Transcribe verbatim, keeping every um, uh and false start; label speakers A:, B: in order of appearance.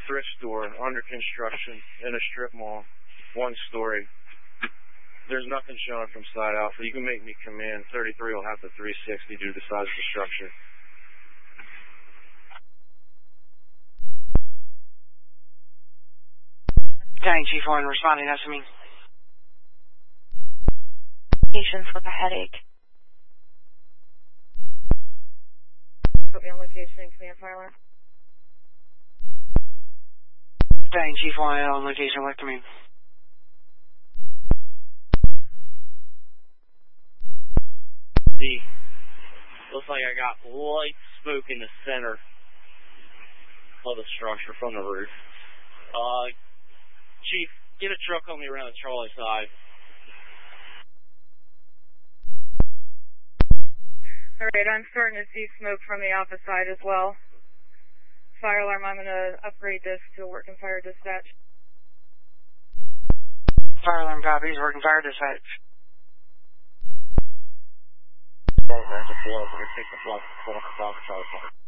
A: thrift store under construction in a strip mall, one story. There's nothing showing from side alpha. You can make me come in. thirty-three will have the three sixty due to the size of the structure.
B: Dang, Chief one, responding, that's me.
C: Patients with a headache. Put me on location and command fire alarm.
B: Dang, Chief one, on location, with me.
A: D. Looks like I got light smoke in the center of the structure from the roof. Uh, Chief, get a truck on me around the Charlie side.
C: Alright, I'm starting to see smoke from the Alpha side as well. Fire alarm, I'm going to upgrade this to working fire dispatch.
B: Fire alarm copies, working fire dispatch.
A: That's a flow. We're going to take the block. Charlie.